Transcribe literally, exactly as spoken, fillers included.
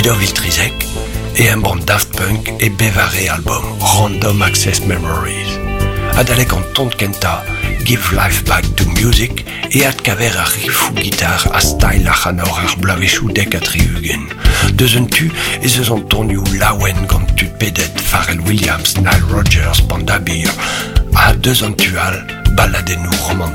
Ludovic Trizek et un bon Daft Punk et Bevaré album Random Access Memories. Adalek en ton kenta Give Life Back to Music et at kaver a riff ou guitare a style a chanor ar blavechou dek a triugen. Deus un tu e zeus an tonioù lawen gant tu pedet Pharrell Williams, Nile Rodgers, Panda Bear a deus an tual balladennou romantik.